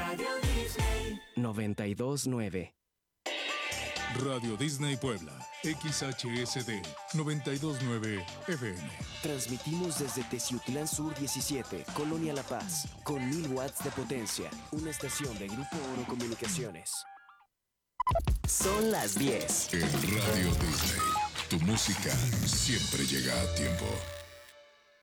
Radio Disney 92.9. Radio Disney Puebla, XHSD 92.9 FM. Transmitimos desde Teciutlán Sur 17, Colonia La Paz, con 1000 watts de potencia. Una estación de Grupo Oro Comunicaciones. Son las 10. En Radio Disney, tu música siempre llega a tiempo.